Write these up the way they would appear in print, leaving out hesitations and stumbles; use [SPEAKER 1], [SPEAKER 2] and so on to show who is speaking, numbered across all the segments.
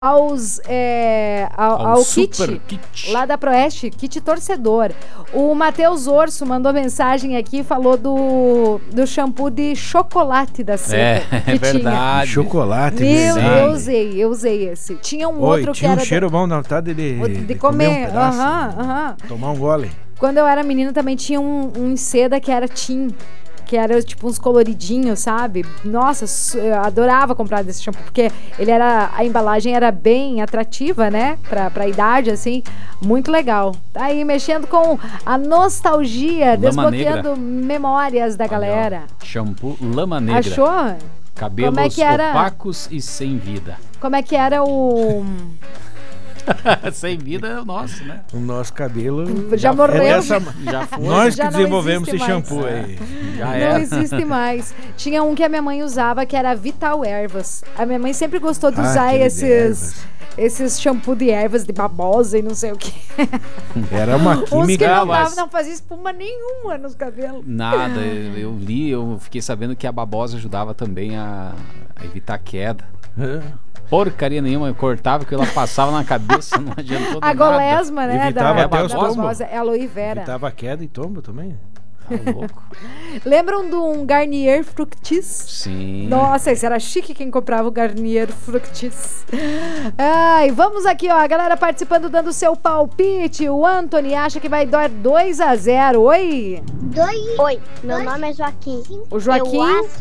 [SPEAKER 1] ao kit, lá da Proeste, kit torcedor. O Matheus Orso mandou mensagem aqui e falou do shampoo de chocolate da Seca.
[SPEAKER 2] É verdade.
[SPEAKER 3] Chocolate,
[SPEAKER 1] eu usei esse. Tinha um outro que
[SPEAKER 3] tinha
[SPEAKER 1] era...
[SPEAKER 3] um cheiro bom, não, tá? De
[SPEAKER 1] comer.
[SPEAKER 3] Um pedaço, tomar um gole.
[SPEAKER 1] Quando eu era menina também tinha um em seda que era Tim. Que era tipo uns coloridinhos, sabe? Nossa, eu adorava comprar desse shampoo, porque a embalagem era bem atrativa, né? Pra idade, assim, muito legal. Tá aí mexendo com a nostalgia, desbloqueando memórias da galera.
[SPEAKER 2] Shampoo Lama Negra.
[SPEAKER 1] Achou?
[SPEAKER 2] Cabelos opacos e sem vida.
[SPEAKER 1] Como é que era o...
[SPEAKER 2] Sem vida é o nosso, né?
[SPEAKER 3] O nosso cabelo
[SPEAKER 1] já morreu.
[SPEAKER 2] Já foi.
[SPEAKER 3] Nós
[SPEAKER 1] já
[SPEAKER 3] que desenvolvemos esse shampoo aí.
[SPEAKER 1] Não existe mais. Tinha um que a minha mãe usava que era Vital Ervas. A minha mãe sempre gostou de usar esses shampoo de ervas, de babosa e não sei o que.
[SPEAKER 3] Era uma química.
[SPEAKER 1] Uns que não fazia espuma nenhuma nos cabelos.
[SPEAKER 2] Nada, eu fiquei sabendo que a babosa ajudava também a evitar queda. Porcaria nenhuma, eu cortava que ela passava na cabeça, não adiantou nada.
[SPEAKER 1] A golesma, né?
[SPEAKER 3] Evitava até os tombos.
[SPEAKER 1] É aloe vera.
[SPEAKER 3] Evitava queda e tombo também.
[SPEAKER 2] Tá louco.
[SPEAKER 1] Lembram de um Garnier Fructis?
[SPEAKER 2] Sim.
[SPEAKER 1] Nossa, esse era chique quem comprava o Garnier Fructis. Ai, vamos aqui, ó, a galera participando, dando seu palpite. O Anthony acha que vai dar 2-0. Oi?
[SPEAKER 4] Oi, meu nome é Joaquim.
[SPEAKER 1] O Joaquim?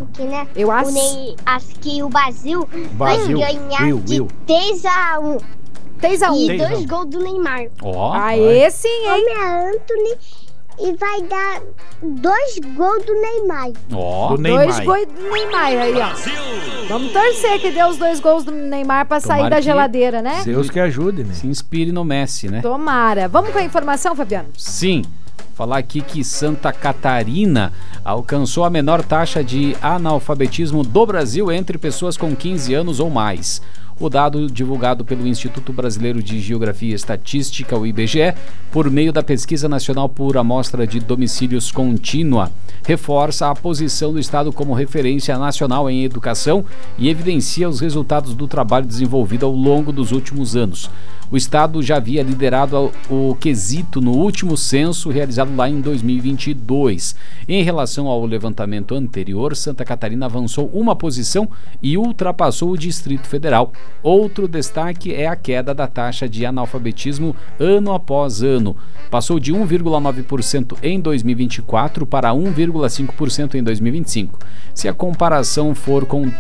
[SPEAKER 4] Eu acho que o Brasil vai ganhar de 3-1.
[SPEAKER 1] 3-1.
[SPEAKER 4] E 2 gols do Neymar.
[SPEAKER 1] Aê, sim, hein?
[SPEAKER 4] O nome é Anthony. E vai dar 2 gols do Neymar.
[SPEAKER 3] Do Neymar.
[SPEAKER 1] 2 gols do Neymar aí, ó. Vamos torcer que dê os 2 gols do Neymar pra sair da geladeira, né?
[SPEAKER 3] Deus que ajude, né?
[SPEAKER 2] Se inspire no Messi, né?
[SPEAKER 1] Tomara. Vamos com a informação, Fabiano?
[SPEAKER 2] Sim. Falar aqui que Santa Catarina alcançou a menor taxa de analfabetismo do Brasil entre pessoas com 15 anos ou mais. O dado divulgado pelo Instituto Brasileiro de Geografia e Estatística, o IBGE, por meio da Pesquisa Nacional por Amostra de Domicílios Contínua, reforça a posição do Estado como referência nacional em educação e evidencia os resultados do trabalho desenvolvido ao longo dos últimos anos. O Estado já havia liderado o quesito no último censo realizado lá em 2022. Em relação ao levantamento anterior, Santa Catarina avançou uma posição e ultrapassou o Distrito Federal. Outro destaque é a queda da taxa de analfabetismo ano após ano. Passou de 1,9% em 2024 para 1,5% em 2025. Se a comparação for com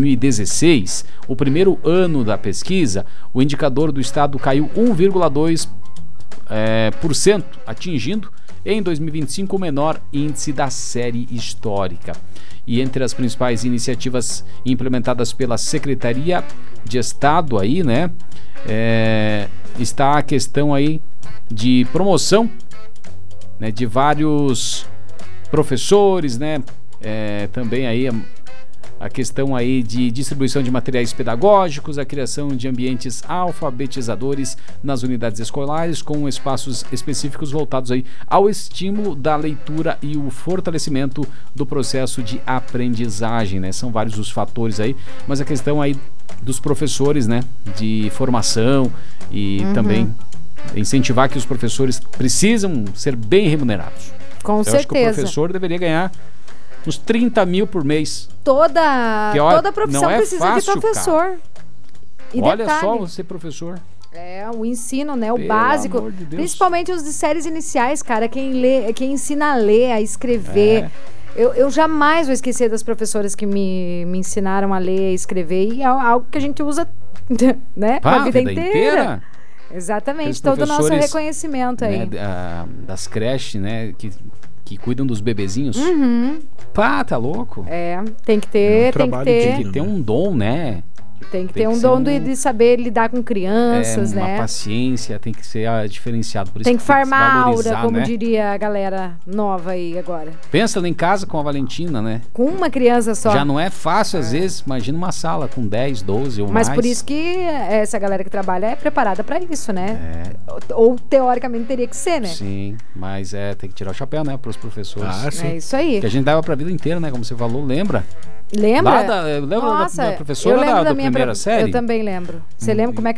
[SPEAKER 2] 2016, o primeiro ano da pesquisa, o indicador do Estado caiu 1,2%, atingindo em 2025 o menor índice da série histórica. E entre as principais iniciativas implementadas pela Secretaria de Estado aí, né, está a questão aí de promoção, né, de vários professores, né, também aí a questão aí de distribuição de materiais pedagógicos, a criação de ambientes alfabetizadores nas unidades escolares, com espaços específicos voltados aí ao estímulo da leitura e o fortalecimento do processo de aprendizagem, né? São vários os fatores aí, mas a questão aí dos professores, né? De formação e também incentivar que os professores precisam ser bem remunerados.
[SPEAKER 1] Com certeza.
[SPEAKER 2] Acho que o professor deveria ganhar uns 30 mil por mês.
[SPEAKER 1] Toda profissão precisa fácil, de professor.
[SPEAKER 2] E olha detalhe, só você professor.
[SPEAKER 1] O ensino, né? O básico. De principalmente os de séries iniciais, cara. Quem ensina a ler, a escrever. Eu jamais vou esquecer das professoras que me ensinaram a ler, a escrever. E é algo que a gente usa, né? A vida inteira. Exatamente. Todo o nosso reconhecimento aí.
[SPEAKER 2] Né, das creches, né? Que cuidam dos bebezinhos. Pá, tá louco?
[SPEAKER 1] Tem que ter,
[SPEAKER 2] tem que ter um dom, né?
[SPEAKER 1] Tem que ter um dom de saber lidar com crianças, né?
[SPEAKER 2] Uma paciência, tem que ser diferenciado. Por isso
[SPEAKER 1] tem que farmar a aura, como
[SPEAKER 2] né?
[SPEAKER 1] diria a galera nova aí agora.
[SPEAKER 2] Pensa lá em casa com a Valentina, né?
[SPEAKER 1] Com uma criança só.
[SPEAKER 2] Já não é fácil, às vezes. Imagina uma sala com 10, 12 ou mais.
[SPEAKER 1] Mas por isso que essa galera que trabalha é preparada pra isso, né? Ou teoricamente teria que ser, né?
[SPEAKER 2] Sim, mas tem que tirar o chapéu, né? Pros professores.
[SPEAKER 3] Sim.
[SPEAKER 1] É isso aí.
[SPEAKER 2] Que a gente dava pra vida inteira, né? Como você falou, lembra?
[SPEAKER 1] Lembra?
[SPEAKER 2] Lembra da professora da primeira série?
[SPEAKER 1] Eu também lembro. Você lembra como é que